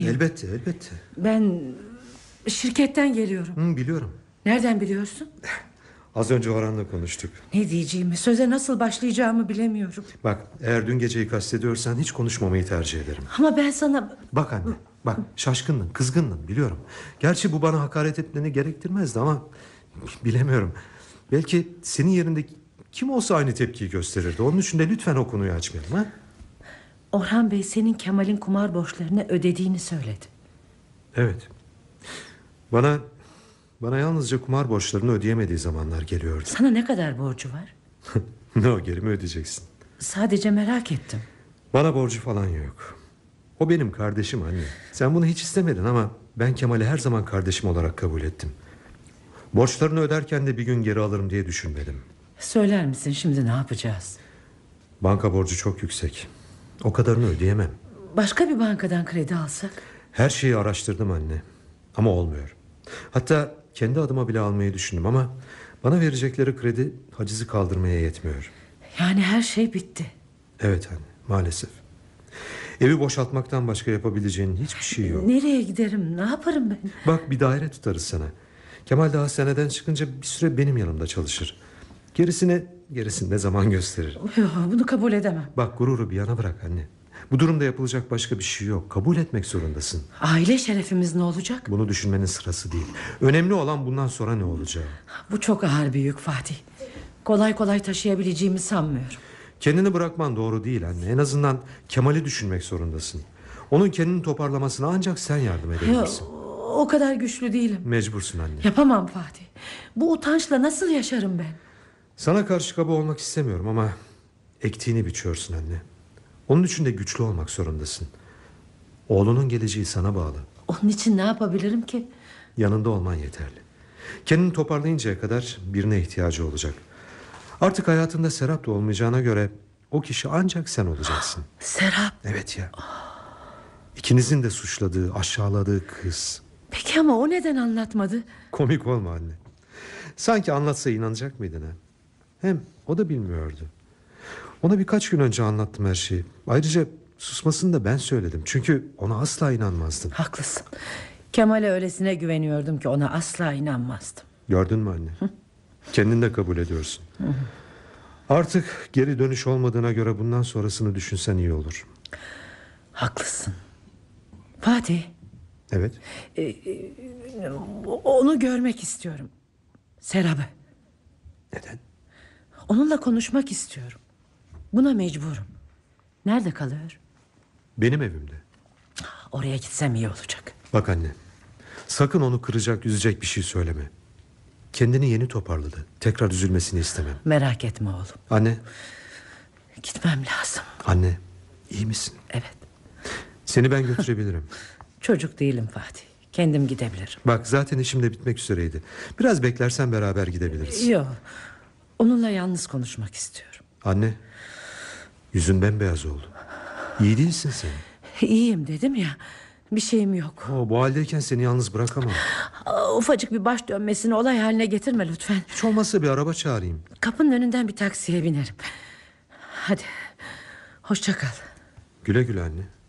Elbette, elbette. Ben şirketten geliyorum. Biliyorum. Nereden biliyorsun? Az önce Orhan'la konuştuk. Ne diyeceğimi, söze nasıl başlayacağımı bilemiyorum. Bak, eğer dün geceyi kastediyorsan hiç konuşmamayı tercih ederim. Ama ben sana... Bak anne, bak, şaşkındın, kızgındın biliyorum. Gerçi bu bana hakaret etmeni gerektirmezdi ama bilemiyorum. Belki senin yerinde kim olsa aynı tepkiyi gösterirdi. Onun için de lütfen o konuyu açmayalım, ha? Orhan Bey senin Kemal'in kumar borçlarını ödediğini söyledi. Evet. Bana yalnızca kumar borçlarını ödeyemediği zamanlar geliyordu. Sana ne kadar borcu var? Ne o, geri mi ödeyeceksin? Sadece merak ettim. Bana borcu falan yok. O benim kardeşim anne. Sen bunu hiç istemedin ama ben Kemal'i her zaman kardeşim olarak kabul ettim. Borçlarını öderken de bir gün geri alırım diye düşünmedim. Söyler misin şimdi ne yapacağız? Banka borcu çok yüksek. O kadarını ödeyemem. Başka bir bankadan kredi alsak? Her şeyi araştırdım anne. Ama olmuyor. Hatta kendi adıma bile almayı düşündüm ama bana verecekleri kredi hacizi kaldırmaya yetmiyor. Yani her şey bitti. Evet anne, maalesef. Evi boşaltmaktan başka yapabileceğin hiçbir şey yok. Nereye giderim, ne yaparım ben? Bak, bir daire tutarız sana. Kemal daha hastaneden çıkınca bir süre benim yanımda çalışır. Gerisini ne zaman gösterir. Yok, bunu kabul edemem. Bak, gururu bir yana bırak anne. Bu durumda yapılacak başka bir şey yok. Kabul etmek zorundasın. Aile şerefimiz ne olacak? Bunu düşünmenin sırası değil. Önemli olan bundan sonra ne olacağı. Bu çok ağır bir yük Fatih. Kolay kolay taşıyabileceğimi sanmıyorum. Kendini bırakman doğru değil anne. En azından Kemal'i düşünmek zorundasın. Onun kendini toparlamasına ancak sen yardım edebilirsin. O kadar güçlü değilim. Mecbursun anne. Yapamam Fatih. Bu utançla nasıl yaşarım ben? Sana karşı kaba olmak istemiyorum ama ektiğini biçiyorsun anne. Onun için de güçlü olmak zorundasın. Oğlunun geleceği sana bağlı. Onun için ne yapabilirim ki? Yanında olman yeterli. Kendini toparlayıncaya kadar birine ihtiyacı olacak. Artık hayatında Serap da olmayacağına göre o kişi ancak sen olacaksın. Serap? Evet ya. İkinizin de suçladığı, aşağıladığı kız. Peki ama o neden anlatmadı? Komik olma anne. Sanki anlatsa inanacak mıydın ha? Hem o da bilmiyordu. Ona birkaç gün önce anlattım her şeyi. Ayrıca susmasını da ben söyledim. Çünkü ona asla inanmazdım. Haklısın. Kemal'e öylesine güveniyordum ki ona asla inanmazdım. Gördün mü anne? Kendin de kabul ediyorsun. Artık geri dönüş olmadığına göre bundan sonrasını düşünsen iyi olur. Haklısın. Fatih. Evet. Onu görmek istiyorum. Serap'ı. Neden? Onunla konuşmak istiyorum. Buna mecburum. Nerede kalıyor? Benim evimde. Oraya gitsem iyi olacak. Bak anne, sakın onu kıracak, üzecek bir şey söyleme. Kendini yeni toparladı. Tekrar üzülmesini istemem. Merak etme oğlum. Anne. Gitmem lazım. Anne, iyi misin? Evet. Seni ben götürebilirim. Çocuk değilim Fatih. Kendim gidebilirim. Bak, zaten işim de bitmek üzereydi. Biraz beklersen beraber gidebiliriz. Yok. Onunla yalnız konuşmak istiyorum. Anne, yüzün bembeyaz oldu. İyi değilsin sen. İyiyim dedim ya. Bir şeyim yok. Bu haldeyken seni yalnız bırakamam. Ufacık bir baş dönmesini olay haline getirme lütfen. Hiç olmazsa bir araba çağırayım. Kapının önünden bir taksiye binerim. Hadi. Hoşça kal. Güle güle anne.